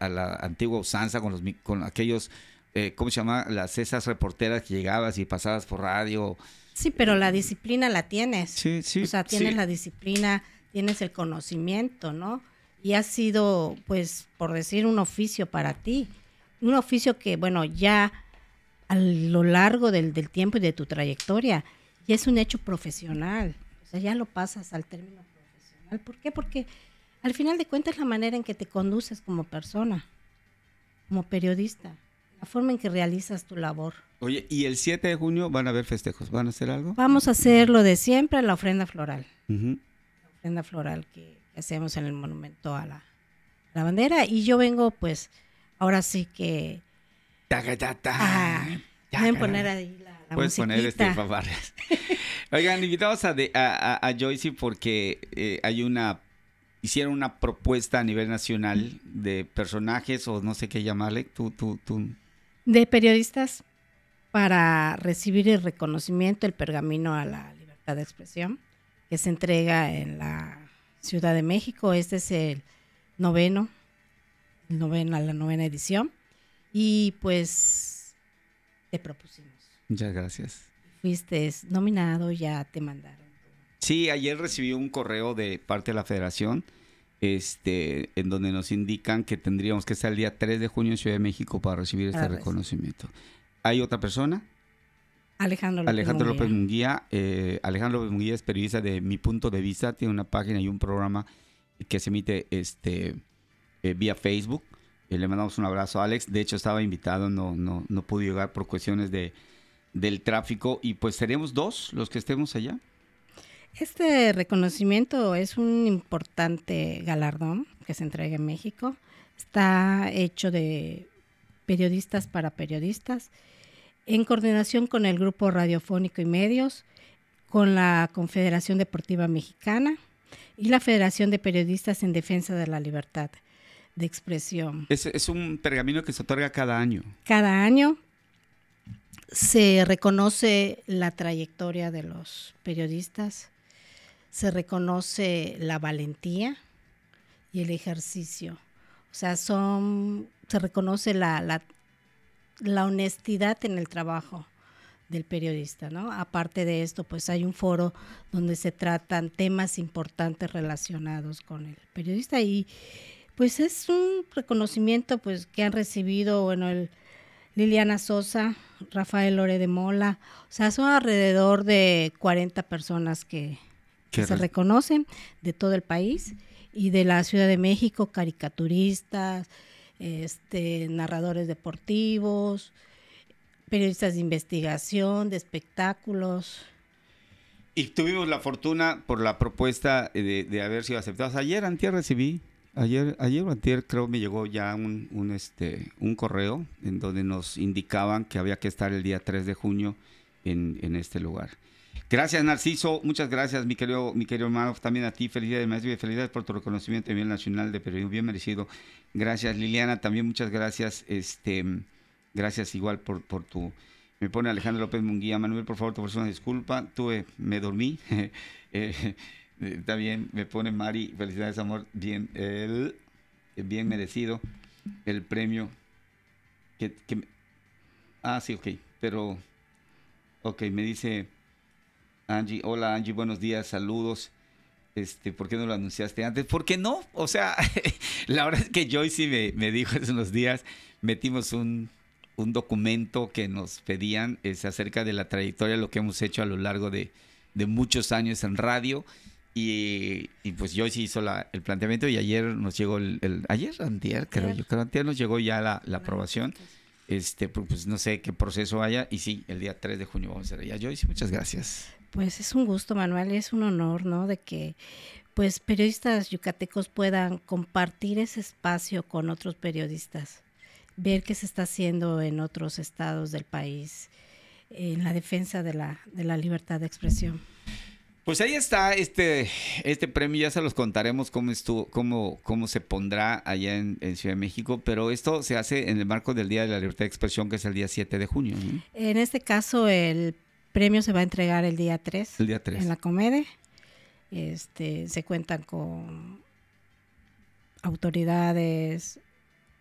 a la antigua usanza con aquellos, ¿cómo se llama? Esas reporteras que llegabas y pasabas por radio. Sí, pero la disciplina la tienes. Sí, O sea, tienes la disciplina, tienes el conocimiento, ¿no? Y ha sido, pues, por decir, un oficio para ti. Un oficio que, bueno, ya a lo largo del tiempo y de tu trayectoria, ya es un hecho profesional. O sea, ya lo pasas al término profesional. ¿Por qué? Porque al final de cuentas es la manera en que te conduces como persona, como periodista, la forma en que realizas tu labor. Oye, ¿y el 7 de junio van a haber festejos? ¿Van a hacer algo? Vamos a hacer lo de siempre, la ofrenda floral. Uh-huh. La ofrenda floral que hacemos en el monumento a la bandera. Y yo vengo, pues, ahora sí que... Pueden poner ahí la puedes musiquita. poner fanfarrias. Oigan, invitamos a Joyce porque hicieron una propuesta a nivel nacional de personajes, o no sé qué llamarle, tú. De periodistas para recibir el reconocimiento, el pergamino a la libertad de expresión, que se entrega en la Ciudad de México. Este es la novena edición. Y pues te propusimos. Muchas gracias. Fuiste nominado, ya te mandaron. Sí, ayer recibí un correo de parte de la Federación, en donde nos indican que tendríamos que estar el día 3 de junio en Ciudad de México para recibir este reconocimiento. ¿Hay otra persona? Alejandro López Munguía. Alejandro López Munguía es periodista de Mi Punto de Vista, tiene una página y un programa que se emite vía Facebook. Le mandamos un abrazo a Alex. De hecho, estaba invitado, no pudo llegar por cuestiones del tráfico. Y pues seremos 2 los que estemos allá. Este reconocimiento es un importante galardón que se entrega en México. Está hecho de periodistas para periodistas, en coordinación con el Grupo Radiofónico y Medios, con la Confederación Deportiva Mexicana y la Federación de Periodistas en Defensa de la Libertad de Expresión. Es un pergamino que se otorga cada año. Cada año se reconoce la trayectoria de los periodistas, se reconoce la valentía y el ejercicio. O sea, se reconoce la honestidad en el trabajo del periodista, ¿no? Aparte de esto, pues hay un foro donde se tratan temas importantes relacionados con el periodista y pues es un reconocimiento pues que han recibido, bueno, Liliana Sosa, Rafael Lore de Mola, o sea, son alrededor de 40 personas que se reconocen de todo el país y de la Ciudad de México, caricaturistas, narradores deportivos, periodistas de investigación, de espectáculos. Y tuvimos la fortuna por la propuesta de haber sido aceptados. Ayer recibí, ayer o antier creo me llegó ya un correo en donde nos indicaban que había que estar el día 3 de junio en este lugar. Gracias, Narciso, muchas gracias, mi querido hermano, también a ti, felicidades, maestro, y felicidades por tu reconocimiento a nivel nacional de periodismo, bien merecido. Gracias, Liliana, también muchas gracias, gracias igual por tu... Me pone Alejandro López Munguía, Manuel, por favor, te ofrezco una disculpa, me dormí, está bien, me pone Mari, felicidades, amor, bien merecido el premio, sí, ok, pero, me dice... Angie, hola Angie, buenos días, saludos. ¿Por qué no lo anunciaste antes? ¿Por qué no? O sea, la verdad es que Joyce me dijo hace unos días, metimos un documento que nos pedían acerca de la trayectoria, lo que hemos hecho a lo largo de muchos años en radio. Y pues Joyce hizo el planteamiento y ayer nos llegó antier nos llegó ya la aprobación. Pues no sé qué proceso haya y sí, el día 3 de junio vamos a hacer allá. Joyce, muchas gracias. Pues es un gusto, Manuel, y es un honor, ¿no? De que pues periodistas yucatecos puedan compartir ese espacio con otros periodistas, ver qué se está haciendo en otros estados del país en la defensa de la libertad de expresión. Pues ahí está este premio, ya se los contaremos cómo se pondrá allá en Ciudad de México, pero esto se hace en el marco del Día de la Libertad de Expresión, que es el día 7 de junio, ¿no? En este caso, el premio se va a entregar el día 3. El día 3. En la Comede. Se cuentan con autoridades,